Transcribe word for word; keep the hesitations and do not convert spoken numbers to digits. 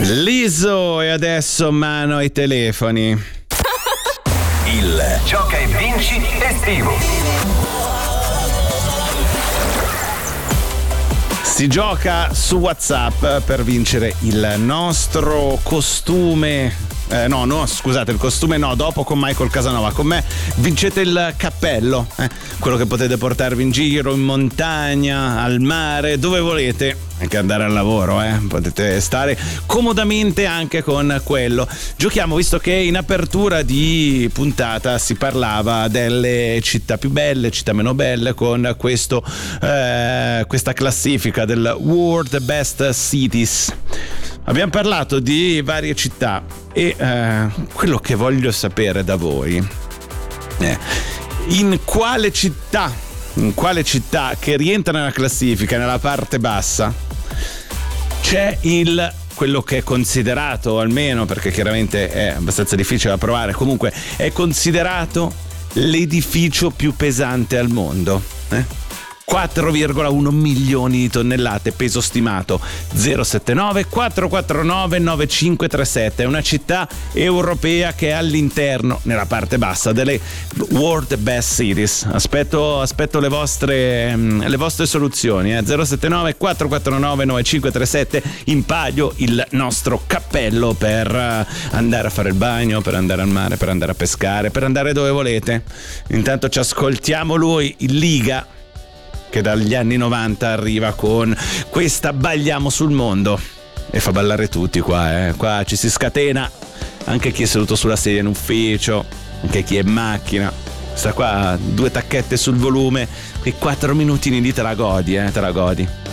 Liso, e adesso mano ai telefoni. Il Gioca e Vinci estivo. Si gioca su WhatsApp per vincere il nostro costume. Eh, no, no, scusate, il costume no, dopo con Michael Casanova. Con me vincete il cappello, eh, quello che potete portarvi in giro, in montagna, al mare, dove volete, anche andare al lavoro, eh. Potete stare comodamente anche con quello. Giochiamo, visto che in apertura di puntata si parlava delle città più belle, città meno belle, con questo eh, questa classifica del World Best Cities. Abbiamo parlato di varie città e eh, quello che voglio sapere da voi è in quale città, in quale città che rientra nella classifica, nella parte bassa, c'è il quello che è considerato, almeno perché chiaramente è abbastanza difficile da provare, comunque è considerato l'edificio più pesante al mondo, eh? quattro virgola uno milioni di tonnellate, peso stimato. Zero sette nove quattro quattro nove nove cinque tre sette. È una città europea che è all'interno, nella parte bassa, delle World Best Cities. Aspetto, aspetto le vostre le vostre soluzioni, eh. zero sette nove quattro quattro nove nove cinque tre sette. In palio il nostro cappello per andare a fare il bagno, per andare al mare, per andare a pescare, per andare dove volete. Intanto ci ascoltiamo lui, il Liga, che dagli anni novanta arriva con questa Balliamo sul mondo e fa ballare tutti qua, eh. Qua ci si scatena, anche chi è seduto sulla sedia in ufficio, anche chi è in macchina. Sta qua, due tacchette sul volume, quei quattro minutini lì te la godi, eh, te la godi.